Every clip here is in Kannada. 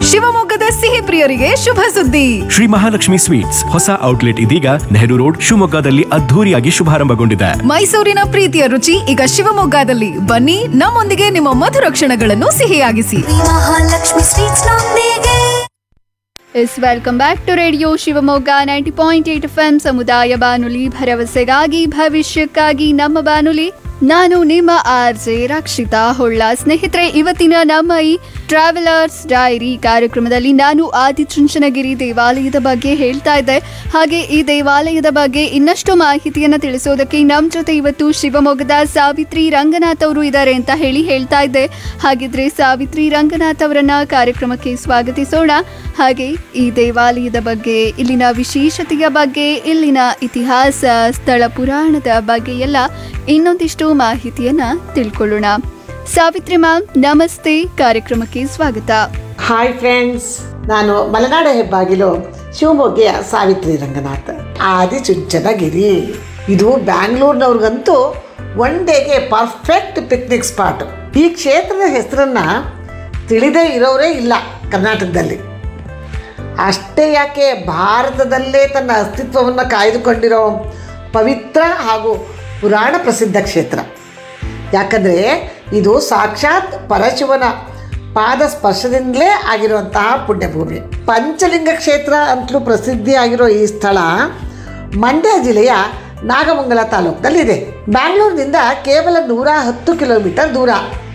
ಶಿವಮೊಗ್ಗದ ಸಿಹಿ ಪ್ರಿಯರಿಗೆ ಶುಭ ಸುದ್ದಿ. ಶ್ರೀ ಮಹಾಲಕ್ಷ್ಮಿ ಸ್ವೀಟ್ಸ್ ಹೊಸ ಔಟ್ಲೆಟ್ ಇದೀಗ ನೆಹರು ರೋಡ್ ಶಿವಮೊಗ್ಗದಲ್ಲಿ ಅದ್ಧೂರಿಯಾಗಿ ಶುಭಾರಂಭಗೊಂಡಿದೆ. ಮೈಸೂರಿನ ಪ್ರೀತಿಯ ರುಚಿ ಈಗ ಶಿವಮೊಗ್ಗದಲ್ಲಿ. ಬನ್ನಿ, ನಮ್ಮೊಂದಿಗೆ ನಿಮ್ಮ ಮಧುರ ಕ್ಷಣಗಳನ್ನು ಸಿಹಿಯಾಗಿಸಿ. ಮಹಾಲಕ್ಷ್ಮಿ ಸ್ವೀಟ್ಸ್ ನೊಂದಿಗೆ. Welcome back to radio Shivamogga 90.8 FM ಸಮುದಾಯ ಬಾನುಲಿ, ಭರವಸೆಗಾಗಿ ಭವಿಷ್ಯಕ್ಕಾಗಿ ನಮ್ಮ ಬಾನುಲಿ. ನಾನು ನಿಮ್ಮ RJ ರಕ್ಷಿತಾ ಹೊಳ್ಳ. ಸ್ನೇಹಿತರೆ, ಇವತ್ತಿನ ನಮ್ಮ ಈ ಟ್ರಾವೆಲರ್ಸ್ ಡೈರಿ ಕಾರ್ಯಕ್ರಮದಲ್ಲಿ ನಾನು ಆದಿಚುಂಚನಗಿರಿ ದೇವಾಲಯದ ಬಗ್ಗೆ ಹೇಳ್ತಾ ಇದ್ದೆ. ಹಾಗೆ ಈ ದೇವಾಲಯದ ಬಗ್ಗೆ ಇನ್ನಷ್ಟು ಮಾಹಿತಿಯನ್ನು ತಿಳಿಸೋದಕ್ಕೆ ನಮ್ಮ ಜೊತೆ ಇವತ್ತು ಶಿವಮೊಗ್ಗದ ಸಾವಿತ್ರಿ ರಂಗನಾಥ್ ಅವರು ಇದ್ದಾರೆ ಅಂತ ಹೇಳ್ತಾ ಇದ್ದೆ. ಹಾಗಿದ್ರೆ ಸಾವಿತ್ರಿ ರಂಗನಾಥ್ ಅವರನ್ನ ಕಾರ್ಯಕ್ರಮಕ್ಕೆ ಸ್ವಾಗತಿಸೋಣ. ಹಾಗೆ ಈ ದೇವಾಲಯದ ಬಗ್ಗೆ, ಇಲ್ಲಿನ ವಿಶೇಷತೆಯ ಬಗ್ಗೆ, ಇಲ್ಲಿನ ಇತಿಹಾಸ, ಸ್ಥಳ ಪುರಾಣದ ಬಗ್ಗೆ ಎಲ್ಲ ಇನ್ನೊಂದಿಷ್ಟು ಮಾಹಿತಿಯನ್ನ ತಿಳ್ಕೊಳ್ಳೋಣ. ಸಾವಿತ್ರಿ ಮ್ಯಾಮ್, ನಮಸ್ತೆ, ಕಾರ್ಯಕ್ರಮಕ್ಕೆ ಸ್ವಾಗತ. ಹಾಯ್ ಫ್ರೆಂಡ್ಸ್, ನಾನು ಮಲೆನಾಡು ಹೆಬ್ಬಾಗಿಲು ಶಿವಮೊಗ್ಗೆಯ ಸಾವಿತ್ರಿ ರಂಗನಾಥ್. ಆದಿಚುಂಚನಗಿರಿ ಇದು ಬ್ಯಾಂಗ್ಳೂರ್ನವ್ರಿಗಂತೂ ಒನ್ ಡೇಗೆ ಪರ್ಫೆಕ್ಟ್ ಪಿಕ್ನಿಕ್ ಸ್ಪಾಟ್. ಈ ಕ್ಷೇತ್ರದ ಹೆಸರನ್ನು ತಿಳಿದೇ ಇರೋರೇ ಇಲ್ಲ ಕರ್ನಾಟಕದಲ್ಲಿ. ಅಷ್ಟೇ ಯಾಕೆ, ಭಾರತದಲ್ಲೇ ತನ್ನ ಅಸ್ತಿತ್ವವನ್ನು ಕಾಯ್ದುಕೊಂಡಿರೋ ಪವಿತ್ರ ಹಾಗೂ ಪುರಾಣ ಪ್ರಸಿದ್ಧ ಕ್ಷೇತ್ರ. ಯಾಕಂದರೆ ಇದು ಸಾಕ್ಷಾತ್ ಪರಶಿವನ ಪಾದ ಸ್ಪರ್ಶದಿಂದಲೇ ಆಗಿರುವಂತಹ ಪುಣ್ಯಭೂಮಿ. ಪಂಚಲಿಂಗ ಕ್ಷೇತ್ರ ಅಂತಲೂ ಪ್ರಸಿದ್ಧಿಯಾಗಿರೋ ಈ ಸ್ಥಳ ಮಂಡ್ಯ ಜಿಲ್ಲೆಯ ನಾಗಮಂಗಲ ತಾಲೂಕಿನಲ್ಲಿದೆ. ಬ್ಯಾಂಗ್ಳೂರಿನಿಂದ ಕೇವಲ 110 ಕಿಲೋಮೀಟರ್ ದೂರ.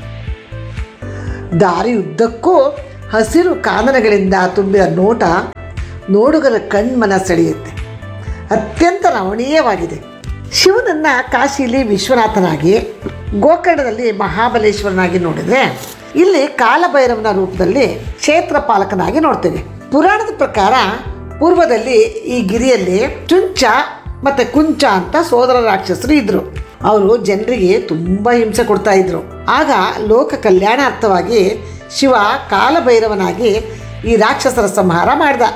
ದಾರಿಯುದ್ದಕ್ಕೂ ಹಸಿರು ಕಾನನಗಳಿಂದ ತುಂಬಿದ ನೋಟ ನೋಡುಗರ ಕಣ್ಮನ ಸೆಳೆಯುತ್ತೆ. ಅತ್ಯಂತ ರಮಣೀಯವಾಗಿದೆ. ಶಿವನನ್ನು ಕಾಶಿಲಿ ವಿಶ್ವನಾಥನಾಗಿ, ಗೋಕರ್ಣದಲ್ಲಿ ಮಹಾಬಲೇಶ್ವರನಾಗಿ ನೋಡಿದರೆ, ಇಲ್ಲಿ ಕಾಲಭೈರವನ ರೂಪದಲ್ಲಿ ಕ್ಷೇತ್ರ ಪಾಲಕನಾಗಿ ನೋಡ್ತೇವೆ. ಪುರಾಣದ ಪ್ರಕಾರ ಪೂರ್ವದಲ್ಲಿ ಈ ಗಿರಿಯಲ್ಲಿ ಚುಂಚ ಮತ್ತು ಕುಂಚ ಅಂತ ಸೋದರ ರಾಕ್ಷಸರು ಇದ್ದರು. ಅವರು ಜನರಿಗೆ ತುಂಬ ಹಿಂಸೆ ಕೊಡ್ತಾ ಇದ್ರು. ಆಗ ಲೋಕ ಕಲ್ಯಾಣಾರ್ಥವಾಗಿ ಶಿವ ಕಾಲಭೈರವನಾಗಿ ಈ ರಾಕ್ಷಸರ ಸಂಹಾರ ಮಾಡ್ದ.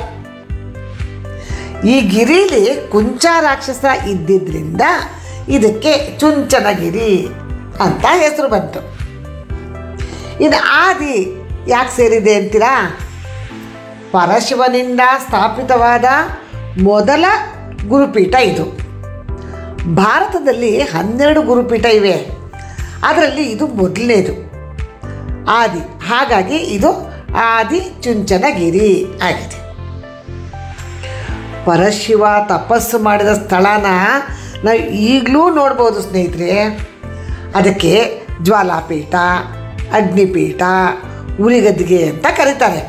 ಈ ಗಿರಿಲಿ ಕುಂಚ ರಾಕ್ಷಸ ಇದ್ದಿದ್ದರಿಂದ ಇದಕ್ಕೆ ಚುಂಚನಗಿರಿ ಅಂತ ಹೆಸರು ಬಂತು. ಇನ್ನು ಆದಿ ಯಾಕೆ ಸೇರಿದೆ ಅಂತೀರಾ? ಪರಶಿವನಿಂದ ಸ್ಥಾಪಿತವಾದ ಮೊದಲ ಗುರುಪೀಠ ಇದು. ಭಾರತದಲ್ಲಿ 12 ಗುರುಪೀಠ ಇವೆ, ಅದರಲ್ಲಿ ಇದು ಮೊದಲನೇದು, ಆದಿ. ಹಾಗಾಗಿ ಇದು ಆದಿಚುಂಚನಗಿರಿ ಆಗಿದೆ. ಪರಶಿವ ತಪಸ್ಸು ಮಾಡಿದ ಸ್ಥಳನ ನಾವು ಈಗಲೂ ನೋಡ್ಬೋದು ಸ್ನೇಹಿತರೆ. ಅದಕ್ಕೆ ಜ್ವಾಲಾಪೀಠ, ಅಗ್ನಿಪೀಠ, ಉರಿಗದ್ದಿಗೆ ಅಂತ ಕರೀತಾರೆ.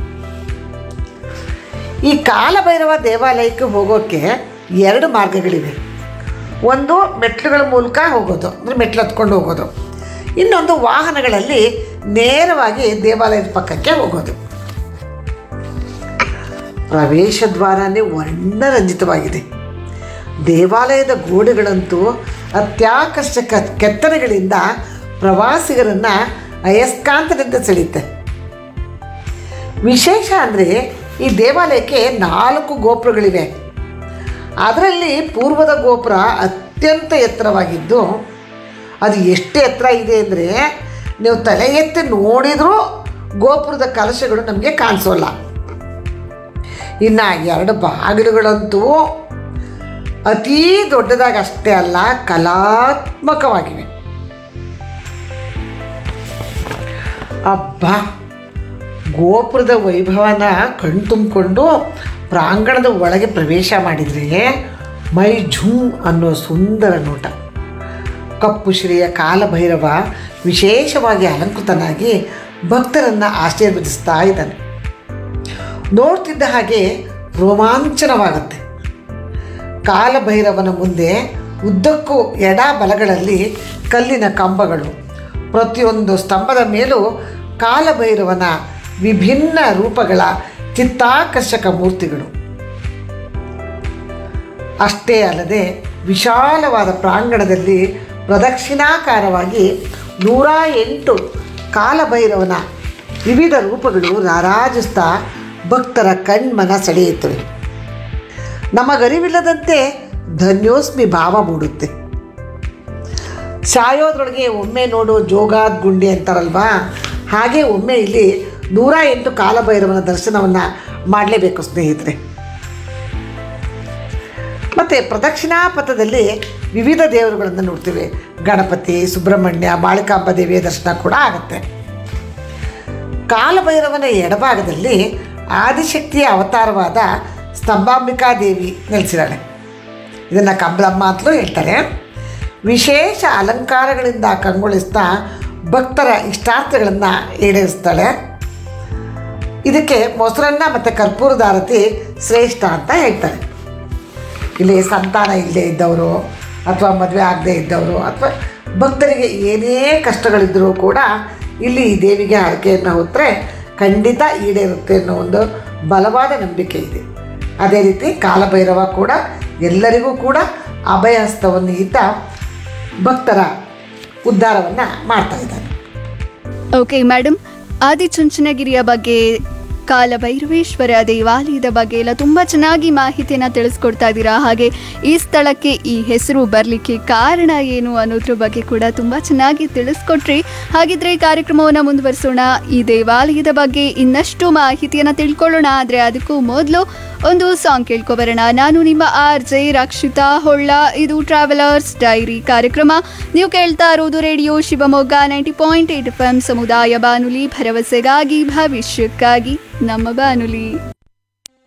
ಈ ಕಾಲಭೈರವ ದೇವಾಲಯಕ್ಕೆ ಹೋಗೋಕ್ಕೆ 2 ಮಾರ್ಗಗಳಿವೆ. ಒಂದು ಮೆಟ್ಲುಗಳ ಮೂಲಕ ಹೋಗೋದು, ಅಂದರೆ ಮೆಟ್ಲು ಹತ್ಕೊಂಡು ಹೋಗೋದು. ಇನ್ನೊಂದು ವಾಹನಗಳಲ್ಲಿ ನೇರವಾಗಿ ದೇವಾಲಯದ ಪಕ್ಕಕ್ಕೆ ಹೋಗೋದು. ಪ್ರವೇಶ ದ್ವಾರನೇ ವರ್ಣರಂಜಿತವಾಗಿದೆ. ದೇವಾಲಯದ ಗೋಡೆಗಳಂತೂ ಅತ್ಯಾಕರ್ಷಕ ಕೆತ್ತನೆಗಳಿಂದ ಪ್ರವಾಸಿಗರನ್ನು ಅಯಸ್ಕಾಂತದಿಂದ ಸೆಳೆಯುತ್ತೆ. ವಿಶೇಷ ಅಂದರೆ ಈ ದೇವಾಲಯಕ್ಕೆ 4 ಗೋಪುರಗಳಿವೆ. ಅದರಲ್ಲಿ ಪೂರ್ವದ ಗೋಪುರ ಅತ್ಯಂತ ಎತ್ತರವಾಗಿದ್ದು, ಅದು ಎಷ್ಟು ಎತ್ತರ ಇದೆ ಅಂದರೆ ನೀವು ತಲೆ ಎತ್ತಿ ನೋಡಿದರೂ ಗೋಪುರದ ಕಲಶಗಳು ನಮಗೆ ಕಾಣಿಸೋಲ್ಲ. ಇನ್ನು 2 ಬಾಗಿಲುಗಳಂತೂ ಅತೀ ದೊಡ್ಡದಾಗಿ ಅಷ್ಟೇ ಅಲ್ಲ, ಕಲಾತ್ಮಕವಾಗಿವೆ. ಅಬ್ಬಾ, ಗೋಪುರದ ವೈಭವನ ಕಣ್ತುಂಬಿಕೊಂಡು ಪ್ರಾಂಗಣದ ಒಳಗೆ ಪ್ರವೇಶ ಮಾಡಿದರೆ ಮೈ ಝುಮ್ ಅನ್ನೋ ಸುಂದರ ನೋಟ. ಕಪ್ಪು ಶ್ರೀಯ ಕಾಲಭೈರವ ವಿಶೇಷವಾಗಿ ಅಲಂಕೃತನಾಗಿ ಭಕ್ತರನ್ನು ಆಶೀರ್ವದಿಸ್ತಾ ಇದ್ದಾನೆ. ನೋಡ್ತಿದ್ದ ಹಾಗೆ ರೋಮಾಂಚನವಾಗುತ್ತೆ. ಕಾಲಭೈರವನ ಮುಂದೆ ಉದ್ದಕ್ಕೂ ಎಡ ಬಲಗಳಲ್ಲಿ ಕಲ್ಲಿನ ಕಂಬಗಳು, ಪ್ರತಿಯೊಂದು ಸ್ತಂಭದ ಮೇಲೂ ಕಾಲಭೈರವನ ವಿಭಿನ್ನ ರೂಪಗಳ ಚಿತ್ತಾಕರ್ಷಕ ಮೂರ್ತಿಗಳು. ಅಷ್ಟೇ ಅಲ್ಲದೆ ವಿಶಾಲವಾದ ಪ್ರಾಂಗಣದಲ್ಲಿ ಪ್ರದಕ್ಷಿಣಾಕಾರವಾಗಿ 108 ಕಾಲಭೈರವನ ವಿವಿಧ ರೂಪಗಳು ರಾರಾಜಿಸ್ತಾ ಭಕ್ತರ ಕಣ್ಮನ ಸೆಳೆಯುತ್ತವೆ. ನಮಗರಿವಿಲ್ಲದಂತೆ ಧನ್ಯೋಸ್ಮಿ ಭಾವ ಮೂಡುತ್ತೆ. ಸಾಯೋದ್ರೊಳಗೆ ಒಮ್ಮೆ ನೋಡು ಜೋಗಾದ ಗುಂಡಿ ಅಂತಾರಲ್ವಾ, ಹಾಗೆ ಒಮ್ಮೆ ಇಲ್ಲಿ 108 ಕಾಲಭೈರವನ ದರ್ಶನವನ್ನು ಮಾಡಲೇಬೇಕು ಸ್ನೇಹಿತರೆ. ಮತ್ತು ಪ್ರದಕ್ಷಿಣಾ ಪಥದಲ್ಲಿ ವಿವಿಧ ದೇವರುಗಳನ್ನು ನೋಡ್ತೀವಿ. ಗಣಪತಿ, ಸುಬ್ರಹ್ಮಣ್ಯ, ಬಾಳಿಕಾಂಬ ದೇವಿಯ ದರ್ಶನ ಕೂಡ ಆಗುತ್ತೆ. ಕಾಲಭೈರವನ ಎಡಭಾಗದಲ್ಲಿ ಆದಿಶಕ್ತಿಯ ಅವತಾರವಾದ ಸ್ತಂಭಾಂಬಿಕಾ ದೇವಿ ನೆಲೆಸಿದ್ದಾಳೆ. ಇದನ್ನು ಕಂಬಳಮ್ಮ ಅಂತಲೂ ಹೇಳ್ತಾರೆ. ವಿಶೇಷ ಅಲಂಕಾರಗಳಿಂದ ಕಂಗೊಳಿಸ್ತಾ ಭಕ್ತರ ಇಷ್ಟಾರ್ಥಗಳನ್ನು ಈಡೇರಿಸ್ತಾಳೆ. ಇದಕ್ಕೆ ಮೊಸರನ್ನ ಮತ್ತು ಕರ್ಪೂರದ ಆರತಿ ಶ್ರೇಷ್ಠ ಅಂತ ಹೇಳ್ತಾರೆ. ಇಲ್ಲಿ ಸಂತಾನ ಇಲ್ಲದೆ ಇದ್ದವರು ಅಥವಾ ಮದುವೆ ಆಗದೆ ಇದ್ದವರು ಅಥವಾ ಭಕ್ತರಿಗೆ ಏನೇ ಕಷ್ಟಗಳಿದ್ದರೂ ಕೂಡ ಇಲ್ಲಿ ಈ ದೇವಿಗೆ ಹರಕೆಯನ್ನು ಹೊತ್ತರೆ ಖಂಡಿತ ಈಡೇರುತ್ತೆ ಅನ್ನೋ ಒಂದು ಬಲವಾದ ನಂಬಿಕೆ ಇದೆ. ಅದೇ ರೀತಿ ಕಾಲಭೈರವ ಕೂಡ ಎಲ್ಲರಿಗೂ ಕೂಡ ಅಭಯಹಸ್ತವನ್ನು ಇದ್ದ ಭಕ್ತರ ಉದ್ಧಾರವನ್ನು ಮಾಡ್ತಾ ಇದ್ದಾನೆ. ಓಕೆ ಮೇಡಮ್, ಆದಿಚುಂಚನಗಿರಿಯ ಬಗ್ಗೆ, ಕಾಲಭೈರವೇಶ್ವರ ದೇವಾಲಯದ ಬಗ್ಗೆ ಎಲ್ಲ ತುಂಬ ಚೆನ್ನಾಗಿ ಮಾಹಿತಿಯನ್ನು ತಿಳಿಸ್ಕೊಡ್ತಾ ಇದ್ದೀರಾ. ಹಾಗೆ ಈ ಸ್ಥಳಕ್ಕೆ ಈ ಹೆಸರು ಬರಲಿಕ್ಕೆ ಕಾರಣ ಏನು ಅನ್ನೋದ್ರ ಬಗ್ಗೆ ಕೂಡ ತುಂಬ ಚೆನ್ನಾಗಿ ತಿಳಿಸ್ಕೊಟ್ರಿ. ಹಾಗಿದ್ರೆ ಈ ಕಾರ್ಯಕ್ರಮವನ್ನು ಮುಂದುವರಿಸೋಣ. ಈ ದೇವಾಲಯದ ಬಗ್ಗೆ ಇನ್ನಷ್ಟು ಮಾಹಿತಿಯನ್ನು ತಿಳ್ಕೊಳ್ಳೋಣ. ಆದರೆ ಅದಕ್ಕೂ ಮೊದಲು ಒಂದು ಸಾಂಗ್ ಕೇಳ್ಕೊಬರೋಣ. ನಾನು ನಿಮ್ಮ RJ ರಕ್ಷಿತಾ ಹೊಳ್ಳ. ಇದು ಟ್ರಾವೆಲರ್ಸ್ ಡೈರಿ ಕಾರ್ಯಕ್ರಮ. ನೀವು ಕೇಳ್ತಾ ಇರೋದು ರೇಡಿಯೋ ಶಿವಮೊಗ್ಗ 90.8 FM ಸಮುದಾಯ ಬಾನುಲಿ, ಭರವಸೆಗಾಗಿ ಭವಿಷ್ಯಕ್ಕಾಗಿ ನಮ್ಮ ಬಾನುಲಿ.